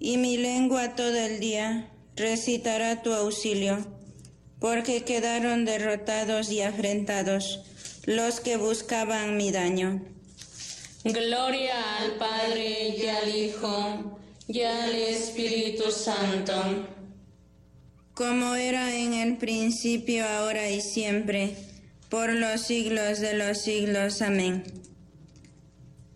y mi lengua todo el día recitará tu auxilio, porque quedaron derrotados y afrentados los que buscaban mi daño. Gloria al Padre y al Hijo y al Espíritu Santo, como era en el principio, ahora y siempre, por los siglos de los siglos. Amén.